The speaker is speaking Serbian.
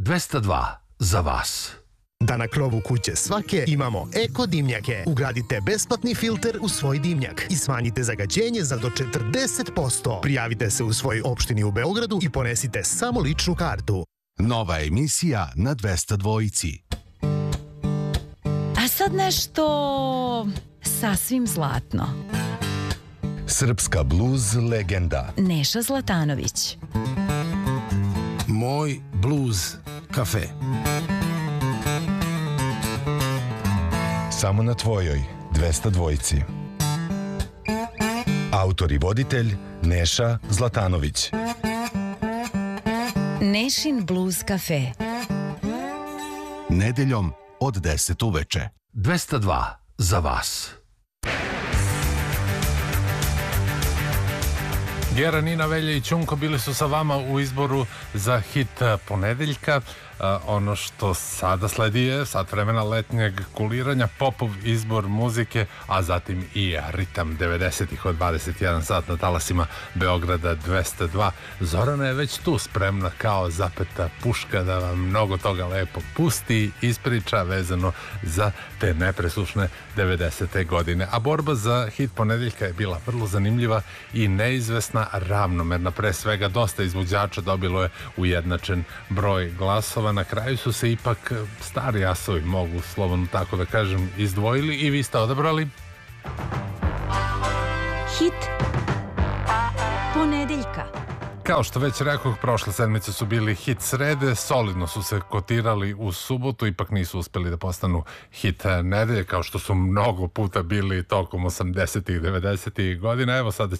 202 za vas. Da na krovu kuće svake imamo eko dimnjake. Ugradite besplatni filter u svoj dimnjak i smanjite zagađenje za do 40%. Prijavite se u svojoj opštini u Beogradu i ponesite samo ličnu kartu. Nova emisija na 202. A sad nešto sasvim zlatno. Srpska bluz legenda Neša Zlatanović. Moj bluz kafe. samo na tvojoj 202. Autor i voditelj Neša Zlatanović. Nešin Blues Cafe. Nedeljom od 10 uveče. 202 za vas. Gera, Nina, Velja i Ćunko bili su sa vama u izboru za hit ponedeljka. Ono što sada sledi je sat vremena letnjeg kuliranja, popov izbor muzike, a zatim i ritam 90-ih od 21 sat na talasima Beograda 202. Zorana je već tu spremna kao zapeta puška da vam mnogo toga lepo pusti i ispriča vezano za te nepresušne 90. godine. A borba za hit ponedeljka je bila vrlo zanimljiva i neizvesna, ravnomerna. Pre svega dosta izvođača dobilo je ujednačen broj glasova. Na kraju su se ipak stari asovi, mogu slobodno tako da kažem, izdvojili i vi ste odabrali hit ponedeljka. Kao što već rekoh, prošle sedmice su bili hit srede, solidno su se kotirali u subotu, ipak nisu uspeli da postanu hit nedelje, kao što su mnogo puta bili tokom 80-ih, 90-ih godina. Evo sada